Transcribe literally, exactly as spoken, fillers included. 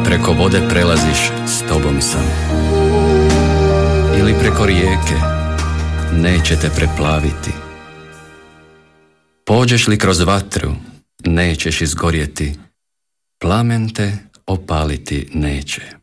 Kada preko vode prelaziš, s tobom sam. Ili preko rijeke, neće te preplaviti. Pođeš li kroz vatru, nećeš izgorjeti. Plamen te opaliti neće.